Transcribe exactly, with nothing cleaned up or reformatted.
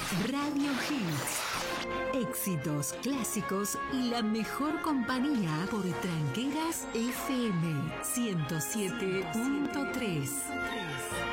Radio Hits. Éxitos, clásicos y la mejor compañía por Tranqueras F M ciento siete punto tres.